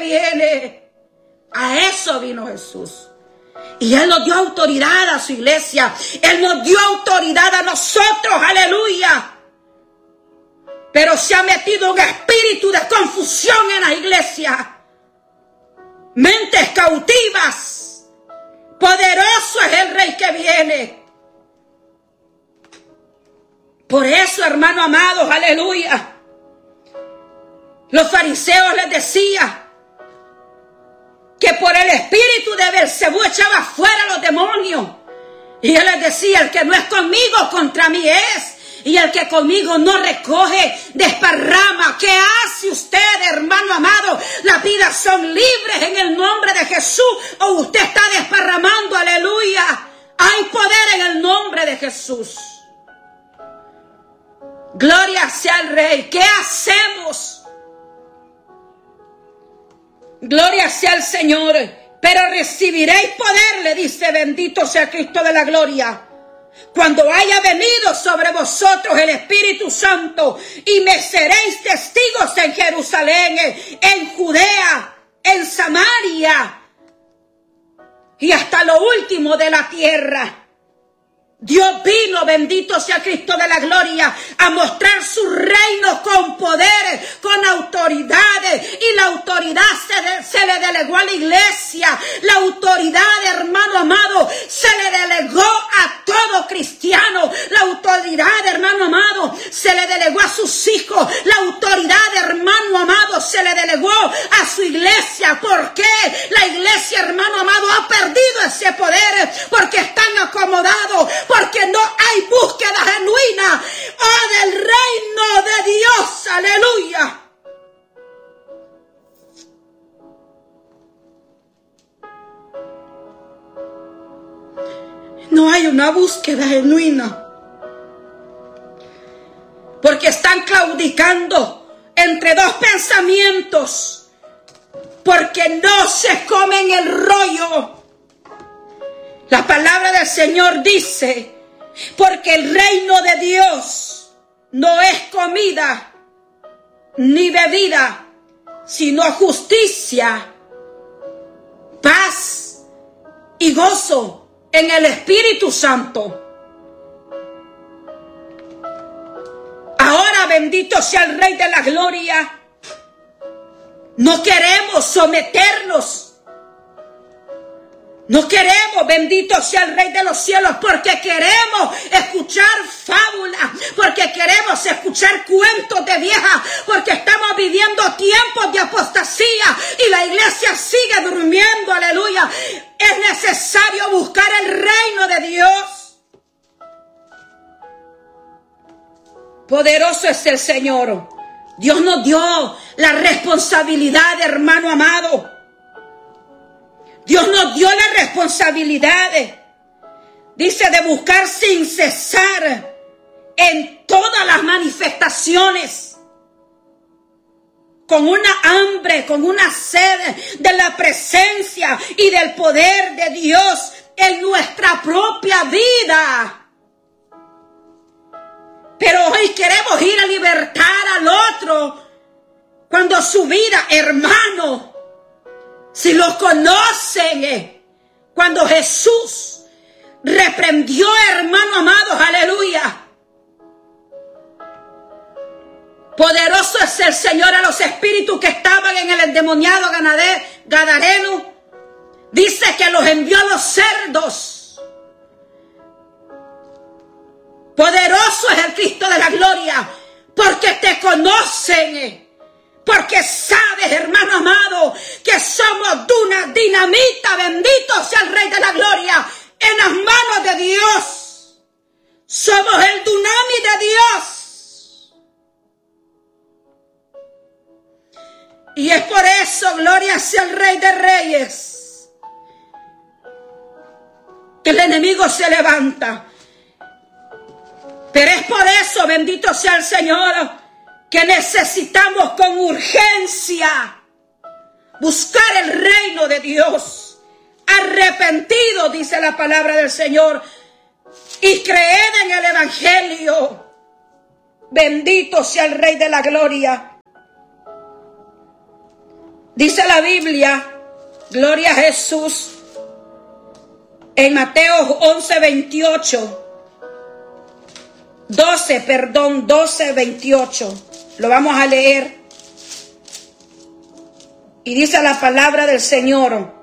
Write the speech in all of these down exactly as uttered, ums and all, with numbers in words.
viene. A eso vino Jesús. Y Él nos dio autoridad a su iglesia. Él nos dio autoridad a nosotros. Aleluya. Pero se ha metido un espíritu de confusión en la iglesia. Mentes cautivas. Poderoso es el Rey que viene. Por eso, hermano amados, aleluya. Los fariseos les decían que por el espíritu de Beelzebú echaba fuera a los demonios. Y Él les decía, el que no es conmigo, contra mí es. Y el que conmigo no recoge, desparrama. ¿Qué hace usted, hermano amado? Las vidas son libres en el nombre de Jesús. O usted está desparramando, aleluya. Hay poder en el nombre de Jesús. Gloria sea al Rey. ¿Qué hacemos? Gloria sea al Señor. Pero recibiréis poder, le dice, bendito sea Cristo de la gloria, cuando haya venido sobre vosotros el Espíritu Santo, y me seréis testigos en Jerusalén, en Judea, en Samaria y hasta lo último de la tierra. Dios vino, bendito sea Cristo de la gloria, a mostrar su reino con poder, con autoridades. Y la autoridad se, de, se le delegó a la iglesia. La autoridad, hermano amado, se le delegó a todo cristiano. La autoridad, hermano amado, se le delegó a sus hijos. La autoridad, hermano amado, se le delegó a su iglesia. ¿Por qué? La iglesia, hermano amado, ha perdido ese poder porque están acomodados. Porque no hay búsqueda genuina, oh, del reino de Dios, aleluya. No hay una búsqueda genuina. Porque están claudicando entre dos pensamientos. Porque no se comen el rollo. La palabra del Señor dice, porque el reino de Dios no es comida ni bebida, sino justicia, paz y gozo en el Espíritu Santo. Ahora, bendito sea el Rey de la gloria, no queremos someternos. No queremos, bendito sea el Rey de los cielos, porque queremos escuchar fábulas, porque queremos escuchar cuentos de viejas, porque estamos viviendo tiempos de apostasía y la iglesia sigue durmiendo, aleluya. Es necesario buscar el reino de Dios. Poderoso es el Señor. Dios nos dio la responsabilidad, hermano amado. Dios nos dio la responsabilidad, dice, de buscar sin cesar en todas las manifestaciones, con una hambre, con una sed de la presencia y del poder de Dios en nuestra propia vida. Pero hoy queremos ir a libertar al otro, cuando su vida, hermano, si lo conocen, cuando Jesús reprendió, hermano amados, aleluya. Poderoso es el Señor a los espíritus que estaban en el endemoniado gadareno. Dice que los envió a los cerdos. Poderoso es el Cristo de la gloria, porque te conocen. Porque sabes, hermano amado, que somos de una dinamita, bendito sea el Rey de la gloria, en las manos de Dios. Somos el dunami de Dios. Y es por eso, gloria sea el Rey de Reyes, que el enemigo se levanta. Pero es por eso, bendito sea el Señor, que necesitamos con urgencia buscar el reino de Dios. Arrepentido, dice la palabra del Señor, y creed en el Evangelio. Bendito sea el Rey de la gloria. Dice la Biblia, gloria a Jesús, en Mateo once, veintiocho, doce, perdón, doce, veintiocho. Lo vamos a leer. Y dice la palabra del Señor: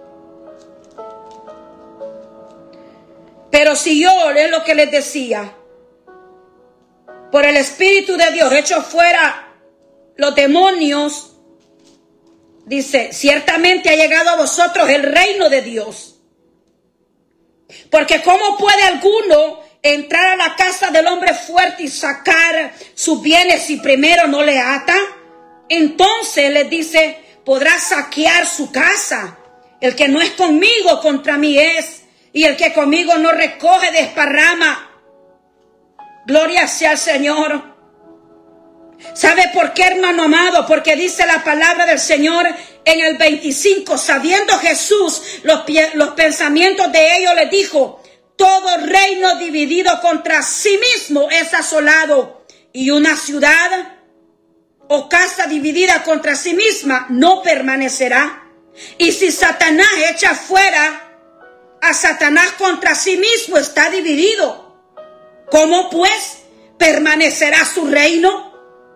pero si yo, es lo que les decía, por el Espíritu de Dios echo fuera los demonios, dice, ciertamente ha llegado a vosotros el reino de Dios. Porque ¿cómo puede alguno entrar a la casa del hombre fuerte y sacar sus bienes si primero no le ata? Entonces les dice, podrá saquear su casa. El que no es conmigo, contra mí es. Y el que conmigo no recoge, desparrama. Gloria sea al Señor. ¿Sabe por qué, hermano amado? Porque dice la palabra del Señor en el veinticinco, sabiendo Jesús los, los pensamientos de ellos, les dijo, todo reino dividido contra sí mismo es asolado, y una ciudad o casa dividida contra sí misma no permanecerá. Y si Satanás echa fuera a Satanás contra sí mismo, está dividido. ¿Cómo pues permanecerá su reino?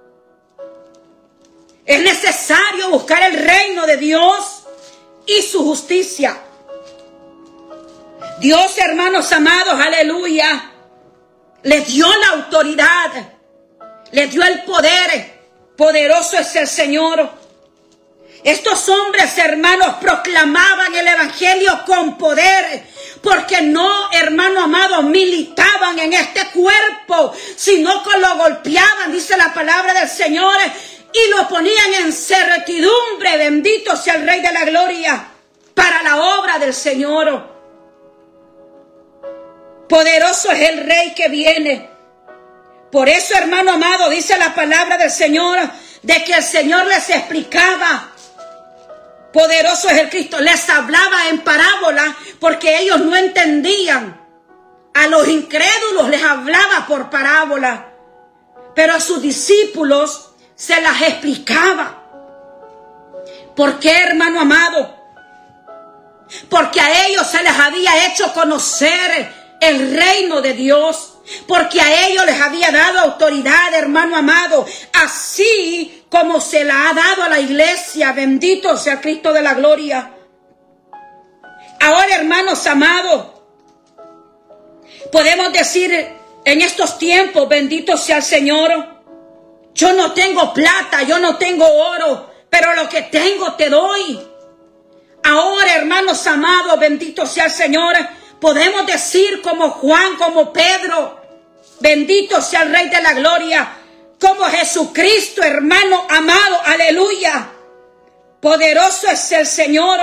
Es necesario buscar el reino de Dios y su justicia. Dios, hermanos amados, aleluya, les dio la autoridad, les dio el poder. Poderoso es el Señor. Estos hombres, hermanos, proclamaban el evangelio con poder, porque no, hermano amado, militaban en este cuerpo, sino que lo golpeaban, dice la palabra del Señor, y lo ponían en certidumbre. Bendito sea el Rey de la Gloria, para la obra del Señor. Poderoso es el Rey que viene. Por eso, hermano amado, dice la palabra del Señor, de que el Señor les explicaba. Poderoso es el Cristo. Les hablaba en parábola porque ellos no entendían. A los incrédulos les hablaba por parábola, pero a sus discípulos se las explicaba. ¿Por qué, hermano amado? Porque a ellos se les había hecho conocer el reino de Dios. Porque a ellos les había dado autoridad, hermano amado, así como se la ha dado a la iglesia. Bendito sea Cristo de la gloria. Ahora, hermanos amados, podemos decir en estos tiempos, bendito sea el Señor, yo no tengo plata, yo no tengo oro, pero lo que tengo te doy. Ahora, hermanos amados, bendito sea el Señor, podemos decir como Juan, como Pedro, bendito sea el Rey de la Gloria, como Jesucristo, hermano amado, aleluya. Poderoso es el Señor.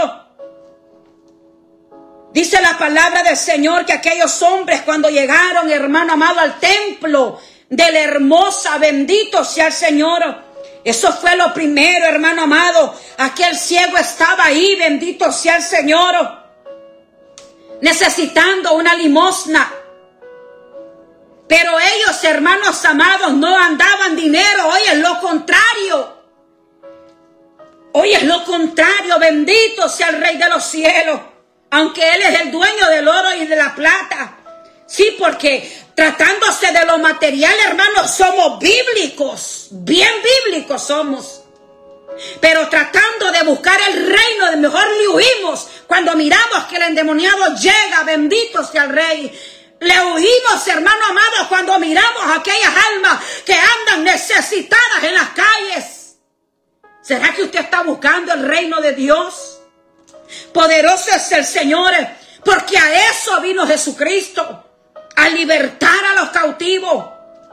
Dice la palabra del Señor que aquellos hombres cuando llegaron, hermano amado, al templo de la hermosa, bendito sea el Señor. Eso fue lo primero, hermano amado. Aquel ciego estaba ahí, bendito sea el Señor, necesitando una limosna. Pero ellos, hermanos amados, no andaban dinero. Hoy es lo contrario. Hoy es lo contrario. Bendito sea el Rey de los cielos. Aunque Él es el dueño del oro y de la plata. Sí, porque tratándose de lo material, hermanos, somos bíblicos. Bien bíblicos somos. Pero tratando de buscar el reino, de mejor le huimos. Cuando miramos que el endemoniado llega, bendito sea el Rey. Le huimos, hermano amado, cuando miramos a aquellas almas que andan necesitadas en las calles. ¿Será que usted está buscando el reino de Dios? Poderoso es el Señor, porque a eso vino Jesucristo, a libertar a los cautivos.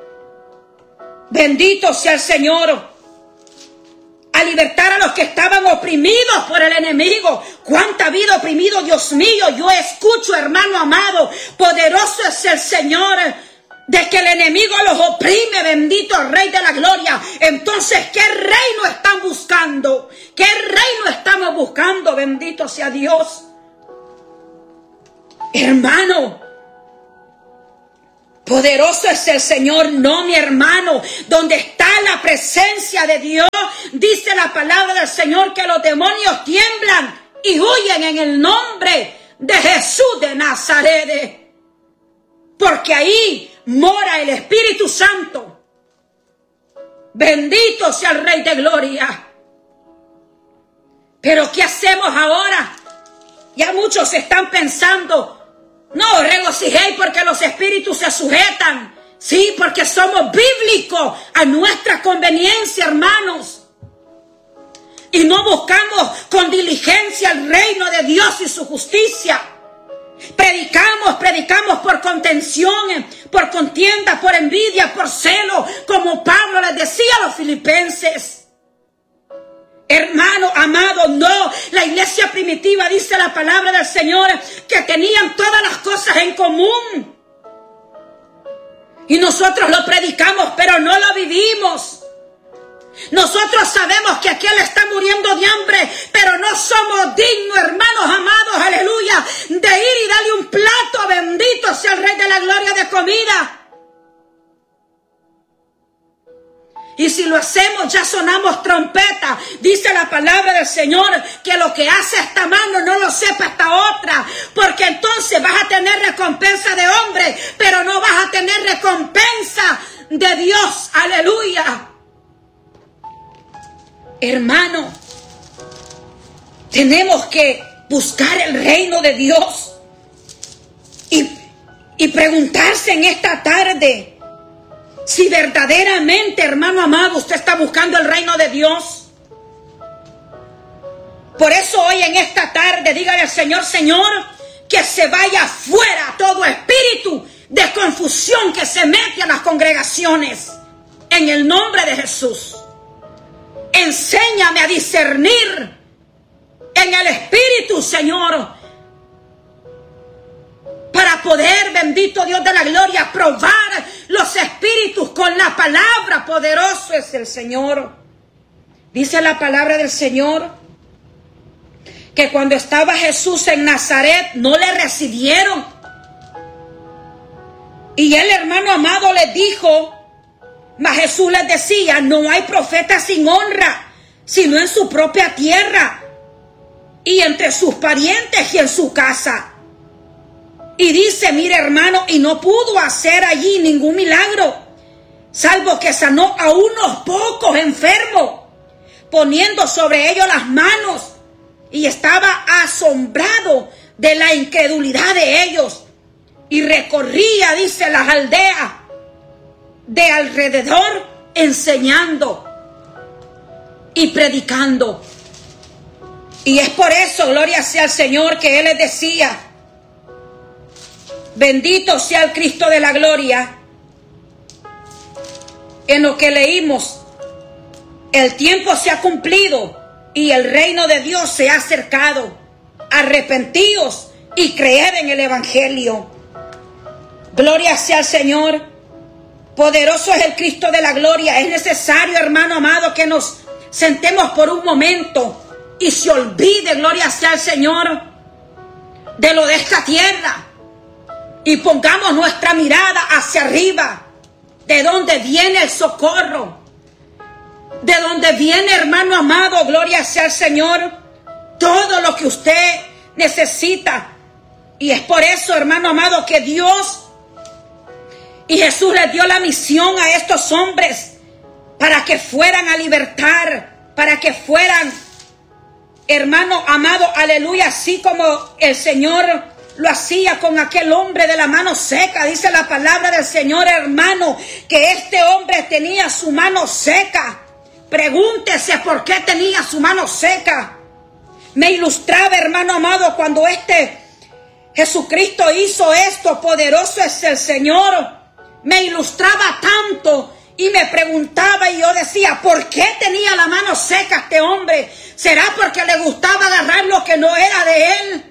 Bendito sea el Señor. A libertar a los que estaban oprimidos por el enemigo. ¿Cuánta vida oprimido, Dios mío? Yo escucho, hermano amado, poderoso es el Señor, de que el enemigo los oprime, bendito Rey de la Gloria. Entonces, ¿qué reino están buscando? ¿Qué reino estamos buscando? Bendito sea Dios. Hermano, Poderoso es el Señor, no, mi hermano. Donde está la presencia de Dios, dice la palabra del Señor que los demonios tiemblan y huyen en el nombre de Jesús de Nazaret. Porque ahí mora el Espíritu Santo. Bendito sea el Rey de Gloria. Pero ¿qué hacemos ahora? Ya muchos están pensando, no, regocijéis porque los espíritus se sujetan. Sí, porque somos bíblicos a nuestra conveniencia, hermanos. Y no buscamos con diligencia el reino de Dios y su justicia. Predicamos, predicamos por contención, por contienda, por envidia, por celo, como Pablo les decía a los filipenses. Hermano, amado, no. La iglesia primitiva, dice la palabra del Señor, que tenían todas las cosas en común. Y nosotros lo predicamos, pero no lo vivimos. Nosotros sabemos que aquel está muriendo de hambre, pero no somos dignos, hermanos amados, aleluya, de ir y darle un plato, bendito sea el Rey de la Gloria, de comida. Y si lo hacemos, ya sonamos trompeta. Dice la palabra del Señor que lo que hace esta mano no lo sepa esta otra. Porque entonces vas a tener recompensa de hombre, pero no vas a tener recompensa de Dios. Aleluya. Hermano, tenemos que buscar el reino de Dios. Y, y preguntarse en esta tarde, si verdaderamente, hermano amado, usted está buscando el reino de Dios. Por eso hoy en esta tarde, dígale al Señor, Señor, que se vaya fuera todo espíritu de confusión que se mete a las congregaciones. En el nombre de Jesús. Enséñame a discernir en el espíritu, Señor, para poder, bendito Dios de la gloria, probar los espíritus con la palabra. Poderoso es el Señor. Dice la palabra del Señor que cuando estaba Jesús en Nazaret no le recibieron. Y el hermano amado les dijo, mas Jesús les decía, no hay profeta sin honra, sino en su propia tierra y entre sus parientes y en su casa. Y dice, mire hermano, y no pudo hacer allí ningún milagro, salvo que sanó a unos pocos enfermos, poniendo sobre ellos las manos, y estaba asombrado de la incredulidad de ellos, y recorría, dice, las aldeas de alrededor, enseñando y predicando. Y es por eso, gloria sea al Señor, que Él les decía, bendito sea el Cristo de la gloria. En lo que leímos, el tiempo se ha cumplido y el reino de Dios se ha acercado. Arrepentíos y creed en el Evangelio. Gloria sea al Señor. Poderoso es el Cristo de la gloria. Es necesario, hermano amado, que nos sentemos por un momento y se olvide, gloria sea al Señor, de lo de esta tierra. Y pongamos nuestra mirada hacia arriba, de donde viene el socorro, de donde viene, hermano amado, gloria sea al Señor, todo lo que usted necesita. Y es por eso, hermano amado, que Dios y Jesús les dio la misión a estos hombres para que fueran a libertar, para que fueran, hermano amado, aleluya, así como el Señor lo hacía con aquel hombre de la mano seca. Dice la palabra del Señor, hermano, que este hombre tenía su mano seca. Pregúntese por qué tenía su mano seca. Me ilustraba, hermano amado, cuando este Jesucristo hizo esto. Poderoso es el Señor. Me ilustraba tanto y me preguntaba, y yo decía, ¿por qué tenía la mano seca este hombre? ¿Será porque le gustaba agarrar lo que no era de él?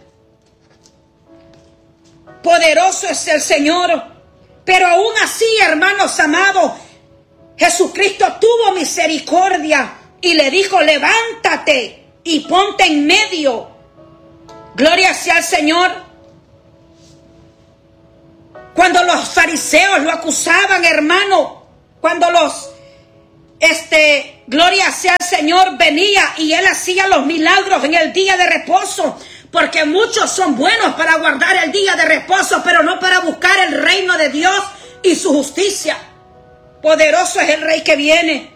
Poderoso es el Señor. Pero aún así, hermanos amados, Jesucristo tuvo misericordia y le dijo, levántate y ponte en medio. Gloria sea al Señor. Cuando los fariseos lo acusaban, hermano, cuando los, este, gloria sea al Señor, venía y él hacía los milagros en el día de reposo, porque muchos son buenos para guardar el día de reposo, pero no para buscar el reino de Dios y su justicia. Poderoso es el Rey que viene.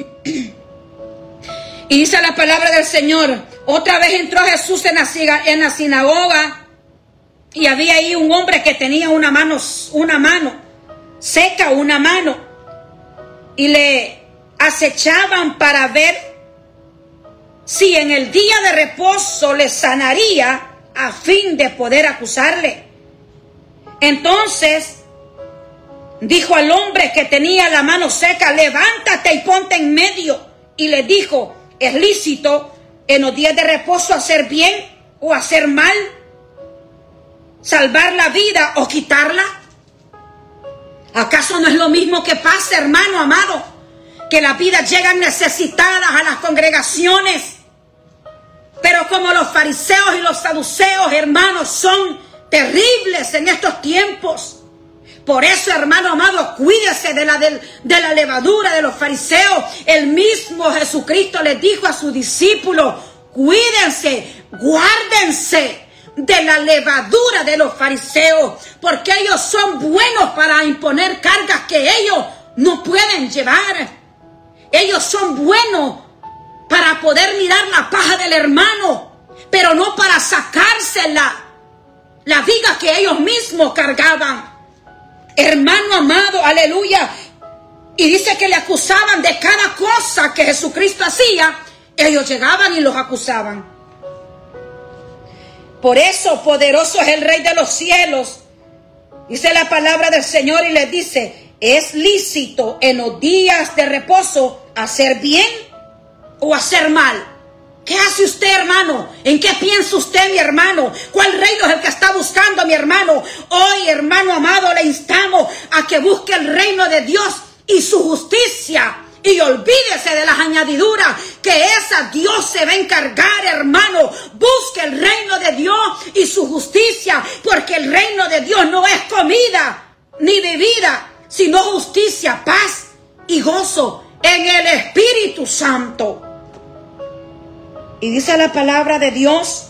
Y dice la palabra del Señor, otra vez entró Jesús en la, en la sinagoga, y había ahí un hombre que tenía una mano, una mano seca, una mano, y le acechaban para ver si en el día de reposo le sanaría a fin de poder acusarle. Entonces dijo al hombre que tenía la mano seca, levántate y ponte en medio. Y le dijo, ¿es lícito en los días de reposo hacer bien o hacer mal? ¿Salvar la vida o quitarla? ¿Acaso no es lo mismo que pasa, hermano amado? Que las vidas llegan necesitadas a las congregaciones, pero como los fariseos y los saduceos, hermanos, son terribles en estos tiempos. Por eso, hermano amado, cuídese de la, de, de la levadura de los fariseos. El mismo Jesucristo les dijo a sus discípulos, cuídense, guárdense de la levadura de los fariseos, porque ellos son buenos para imponer cargas que ellos no pueden llevar. Ellos son buenos para poder mirar la paja del hermano, pero no para sacarse la, la viga que ellos mismos cargaban. Hermano amado, aleluya. Y dice que le acusaban de cada cosa que Jesucristo hacía. Ellos llegaban y los acusaban. Por eso, poderoso es el Rey de los cielos. Dice la palabra del Señor y les dice, ¿es lícito en los días de reposo hacer bien o hacer mal? ¿Qué hace usted, hermano? ¿En qué piensa usted, mi hermano? ¿Cuál reino es el que está buscando, mi hermano? Hoy, hermano amado, le instamos a que busque el reino de Dios y su justicia. Y olvídese de las añadiduras, que esa Dios se va a encargar, hermano. Busque el reino de Dios y su justicia, porque el reino de Dios no es comida ni bebida, sino justicia, paz y gozo en el Espíritu Santo. Y dice la palabra de Dios,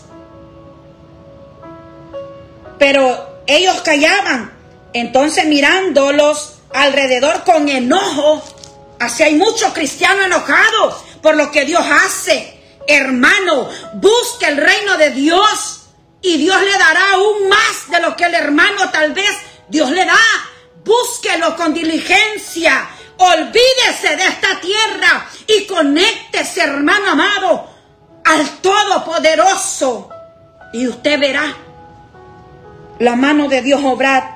pero ellos callaban. Entonces, mirándolos alrededor con enojo, así hay muchos cristianos enojados por lo que Dios hace. Hermano, busque el reino de Dios y Dios le dará aún más de lo que el hermano tal vez Dios le da. Búsquelo con diligencia. Olvídese de esta tierra y conéctese, hermano amado, al Todopoderoso. Y usted verá la mano de Dios obrar.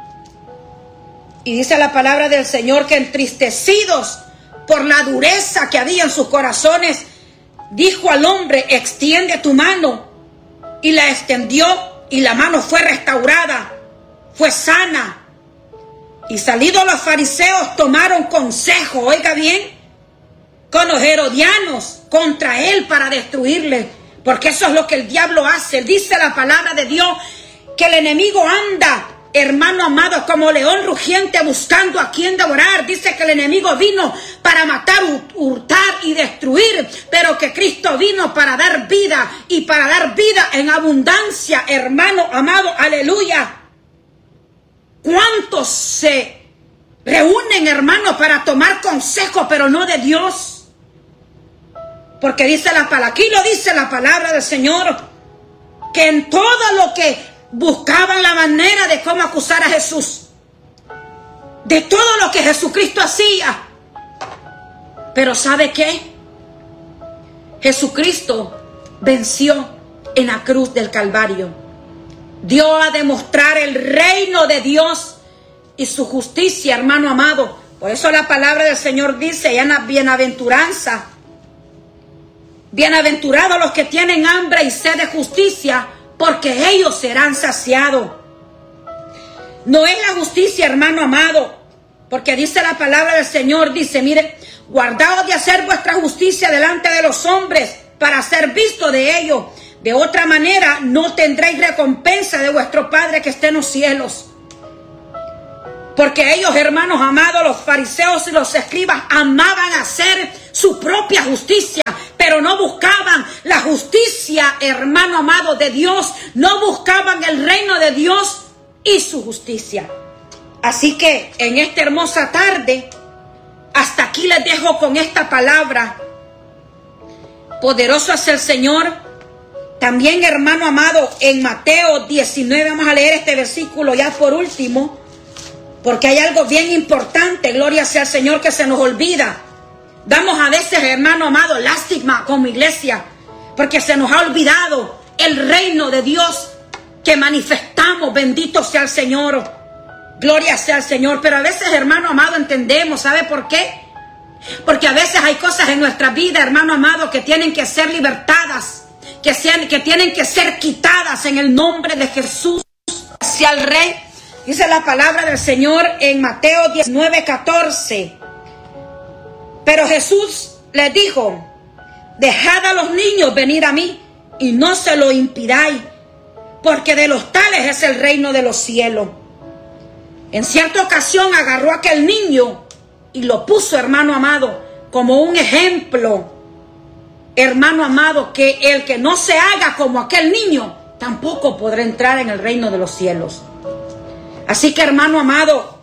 Y dice la palabra del Señor que entristecidos por la dureza que había en sus corazones, dijo al hombre, extiende tu mano. Y la extendió y la mano fue restaurada, fue sana. Y salidos los fariseos tomaron consejo, oiga bien, con los herodianos contra él para destruirle. Porque eso es lo que el diablo hace. Dice la palabra de Dios que el enemigo anda, hermano amado, como león rugiente buscando a quien devorar. Dice que el enemigo vino para matar, hurtar y destruir, pero que Cristo vino para dar vida y para dar vida en abundancia, hermano amado, aleluya. ¿Cuántos se reúnen, hermano, para tomar consejo, pero no de Dios? Porque dice la palabra, aquí lo dice la palabra del Señor, que en todo lo que buscaban la manera de cómo acusar a Jesús, de todo lo que Jesucristo hacía. Pero ¿sabe qué? Jesucristo venció en la cruz del Calvario. Dio a demostrar el reino de Dios y su justicia, hermano amado. Por eso la palabra del Señor dice, en la bienaventuranza, bienaventurados los que tienen hambre y sed de justicia, porque ellos serán saciados. No es la justicia, hermano amado, porque dice la palabra del Señor, dice, mire, guardaos de hacer vuestra justicia delante de los hombres, para ser visto de ellos. De otra manera, no tendréis recompensa de vuestro Padre que está en los cielos. Porque ellos, hermanos amados, los fariseos y los escribas amaban hacer su propia justicia, pero no buscaban la justicia, hermano amado, de Dios. No buscaban el reino de Dios y su justicia. Así que en esta hermosa tarde, hasta aquí les dejo con esta palabra. Poderoso es el Señor. También, hermano amado, en Mateo diecinueve, vamos a leer este versículo ya por último, porque hay algo bien importante, gloria sea al Señor, que se nos olvida. Damos a veces, hermano amado, lástima como iglesia, porque se nos ha olvidado el reino de Dios que manifestamos. Bendito sea el Señor, gloria sea al Señor. Pero a veces, hermano amado, entendemos, ¿sabe por qué? Porque a veces hay cosas en nuestra vida, hermano amado, que tienen que ser libertadas, que, sean, que tienen que ser quitadas en el nombre de Jesús. Sea el Rey. Dice la palabra del Señor en Mateo diecinueve, catorce. Pero Jesús les dijo: dejad a los niños venir a mí y no se lo impidáis, porque de los tales es el reino de los cielos. En cierta ocasión agarró a aquel niño y lo puso, hermano amado, como un ejemplo. Hermano amado, que el que no se haga como aquel niño tampoco podrá entrar en el reino de los cielos. Así que, hermano amado,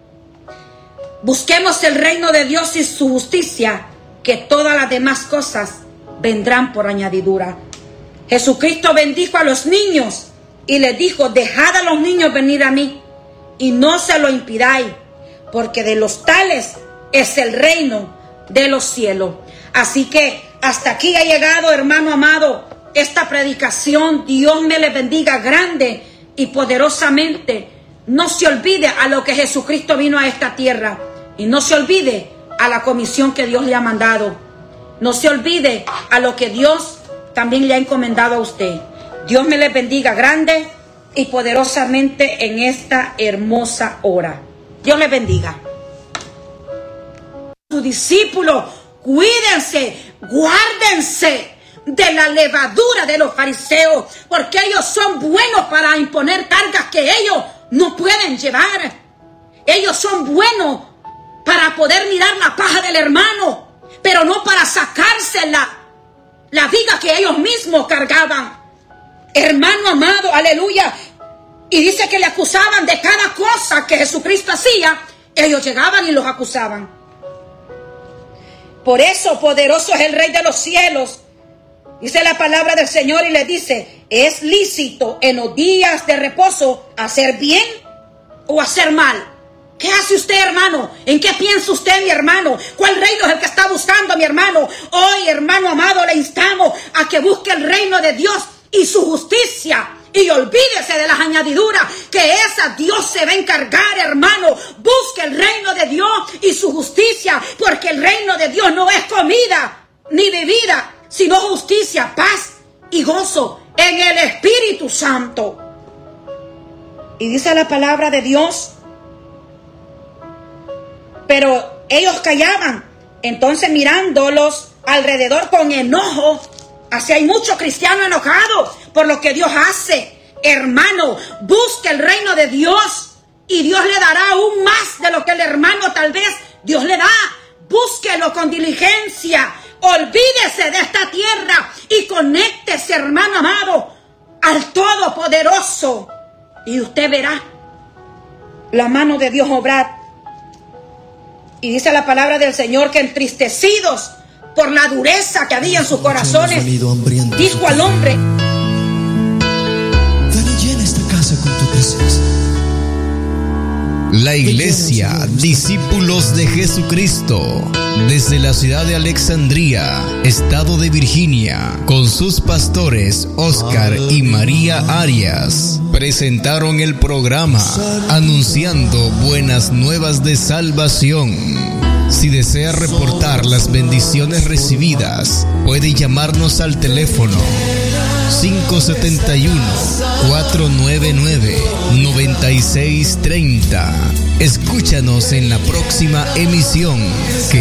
busquemos el reino de Dios y su justicia, que todas las demás cosas vendrán por añadidura. Jesucristo bendijo a los niños y les dijo: dejad a los niños venir a mí y no se lo impidáis, porque de los tales es el reino de los cielos. Así que hasta aquí ha llegado, hermano amado, esta predicación. Dios me le bendiga grande y poderosamente. No se olvide a lo que Jesucristo vino a esta tierra, y no se olvide a la comisión que Dios le ha mandado. No se olvide a lo que Dios también le ha encomendado a usted. Dios me le bendiga grande y poderosamente en esta hermosa hora. Dios le bendiga. Sus discípulos, cuídense, guárdense de la levadura de los fariseos, porque ellos son buenos para imponer cargas que ellos no pueden llevar. Ellos son buenos para poder mirar la paja del hermano, pero no para sacarse la, la viga que ellos mismos cargaban. Hermano amado, aleluya. Y dice que le acusaban de cada cosa que Jesucristo hacía. Ellos llegaban y los acusaban. Por eso, poderoso es el Rey de los cielos. Dice la palabra del Señor y le dice: ¿es lícito en los días de reposo hacer bien o hacer mal? ¿Qué hace usted, hermano? ¿En qué piensa usted, mi hermano? ¿Cuál reino es el que está buscando, mi hermano? Hoy, hermano amado, le instamos a que busque el reino de Dios y su justicia. Y olvídese de las añadiduras, que esa Dios se va a encargar, hermano. Busque el reino de Dios y su justicia, porque el reino de Dios no es comida ni bebida, sino justicia, paz y gozo en el Espíritu Santo. Y dice la palabra de Dios: pero ellos callaban. Entonces, mirándolos alrededor con enojo, así hay muchos cristianos enojados por lo que Dios hace. Hermano, busque el reino de Dios y Dios le dará aún más de lo que el hermano tal vez Dios le da. Búsquelo con diligencia. Olvídese de esta tierra y conéctese, hermano amado, al Todopoderoso. Y usted verá la mano de Dios obrar. Y dice la palabra del Señor que entristecidos por la dureza que había en sus corazones, dijo al hombre: Dale, llena esta casa con tu presencia. La Iglesia Discípulos de Jesucristo, desde la ciudad de Alexandria, estado de Virginia, con sus pastores Oscar y María Arias, presentaron el programa anunciando buenas nuevas de salvación. Si desea reportar las bendiciones recibidas, puede llamarnos al teléfono cinco siete uno, cuatro nueve nueve, nueve seis tres cero. Escúchanos en la próxima emisión. Que